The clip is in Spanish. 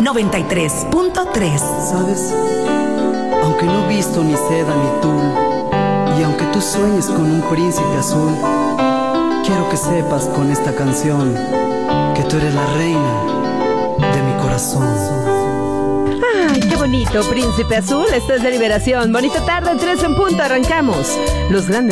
93.3. ¿Sabes? Aunque no he visto ni seda ni tul, y aunque tú sueñes con un príncipe azul, quiero que sepas con esta canción que tú eres la reina de mi corazón. ¡Ay, qué bonito, Príncipe Azul! Esto es de Liberación. Bonita tarde, 3 en punto, arrancamos. Los grandes